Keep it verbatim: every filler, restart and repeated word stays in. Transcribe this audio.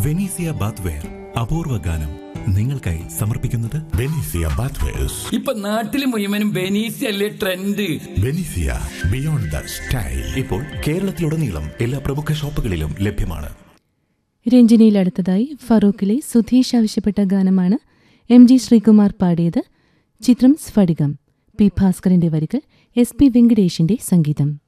Venezia bathware അപൂർവ ഗാനം നിങ്ങൾക്കായി സമർപ്പിക്കുന്നത് ബെനീസിയ ബാത്ത്വെയർസ്. ഇപ്പൊ നാട്ടില് മുഴുവനും ബെനീസിയ അല്ലേ ട്രെൻഡ്. ബെനീസിയ ബിയോണ്ട് ദ സ്റ്റൈൽ ഇപ്പോൾ കേരളത്തിലുടനീളം എല്ലാ പ്രമുഖ ഷോപ്പുകളിലും ലഭ്യമാണ്. രഞ്ജനിയിൽ അടുത്തതായി ഫറൂഖിലെ സുധീഷ് ആവശ്യപ്പെട്ട ഗാനമാണ്. എം ജി ശ്രീകുമാർ പാടിയത്. ചിത്രം സ്ഫടികം. പി ഭാസ്കരന്റെ വരികൾ, എസ് പി വെങ്കടേഷിന്റെ സംഗീതം.